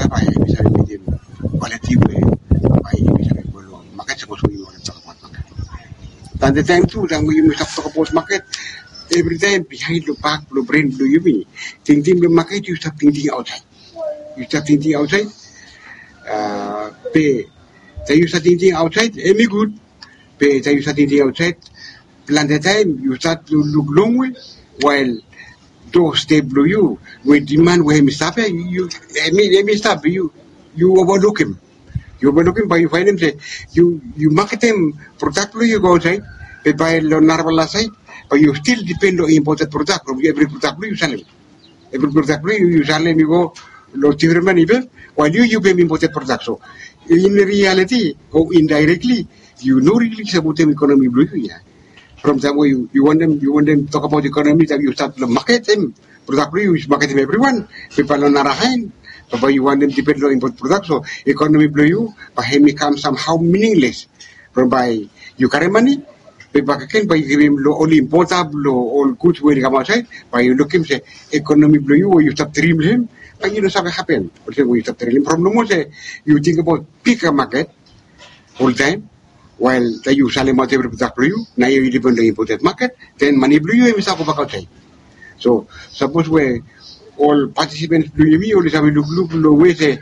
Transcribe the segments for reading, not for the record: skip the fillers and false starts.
apa ya bisa bikin quality way apa ini bisa belum market supposed to be on the market. Dan the time too that we must talk about market every time behind the back, the brain, the you mean thinking the market you start thinking outside. You start thinking outside. Pay. You start thinking outside. Any good. Pay. You start thinking outside. Plan the time you start to look long way while those stay below you with demand where he stop you stop you overlook him. You overlook him, but you find him say you market him product you go outside, but by normal side, but you still depend on imported product from every product you sell him. Every product you sell him, you go low different even while you pay imported product. So in reality or indirectly, you know really about them economy blue yeah. From that way you want them to talk about economy that you start to market them. Product you market them everyone. People on narahin. But you want them to depend on import products. So economy blue you, but he becomes somehow meaningless. From by you carry money, but can by give him all importable all goods when you come outside, but you look him say economy blue you or you start dreaming him, but you know something happen. But when you start dreaming from no more say you think about pick a market all time. While you sell him out every product blue you, now you depend on the imported market, then money blue you, and start go back outside. So suppose where all participants blue you, always have a look way say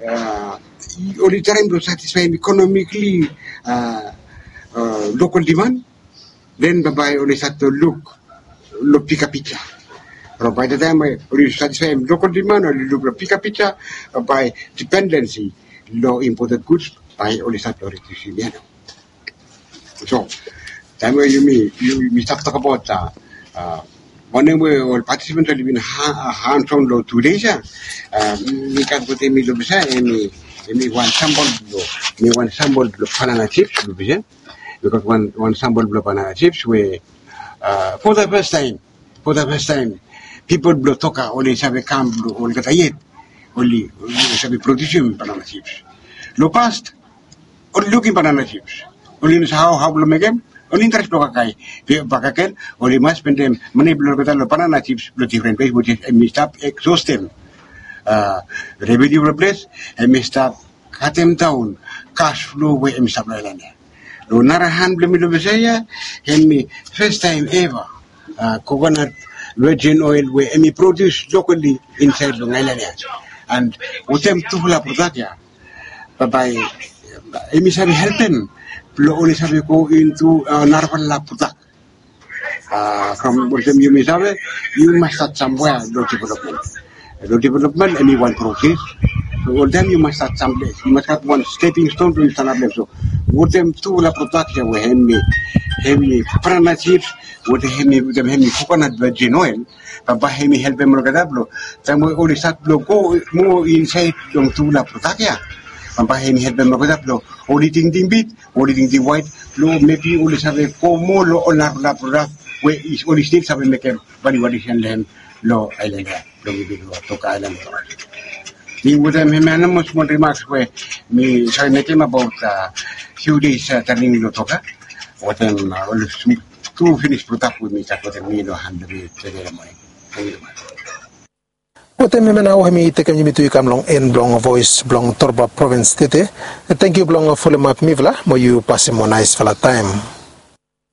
only trying to satisfy economically local demand, then by only start to look pick a picture. So by the time we satisfy local demand or look pick a picture by dependency, low imported goods by only start to reduce the So, time where we start talk about one way all participants have been hands-on low 2 days. We can put me to me one sample blow banana chips because one sample blow banana chips where for the first time people blow toka only have a camp all get a only have a producing banana chips. Low past only looking banana chips. Only how blow again only interest blow kai bakaken only must spend them money blow kata banana chips blow different ways which is missed up exhaust them revenue replace and missed up cut them down cash flow way missed up like lo narahan blow saya me first time ever coconut virgin oil where me produce locally inside Long Island and with them to la product ya by me sabi help them only sabi go into narval la product from with them you must start somewhere low development anyone process so all them you must start someplace you must have one stepping stone to stand up them so with them to la product ya we hemi banana chips with hemi coconut virgin oil but hemi help them logadablo then we only start go more inside long to la product ya Pampahin help them logadablo only thing bit only thing white low maybe only sabe como lo la product we is only still sabe make valuation land low island lo bibigo to island Being with them, I much more remarks where me trying to him about few days turning to talk. What them two finished product with me that what me no handle me ceremony. What them now have me taken me to come long in blong voice blong Torba province tete. Thank you blong for the map mivla mo you pass him on nice for the time.